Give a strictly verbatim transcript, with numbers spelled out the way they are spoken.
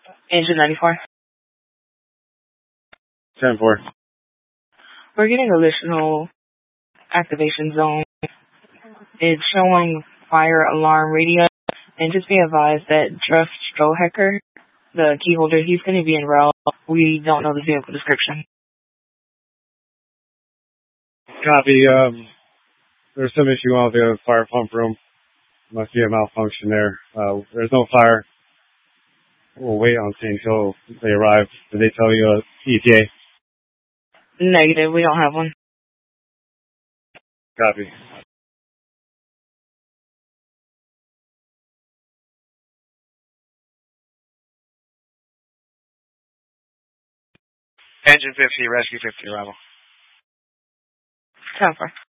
Engine ninety-four. ten four. We're getting additional activation zone. It's showing fire alarm radio. And just be advised that Jeff Strohecker, the key holder, he's going to be en route. We don't know the vehicle description. Copy. Um, there's some issue out there with the fire pump room. Must be a malfunction there. Uh, there's no fire. We'll wait on scene until they arrive. Did they tell you a E T A? Negative. We don't have one. Copy. Engine fifty, Rescue fifty, arrival. ten four.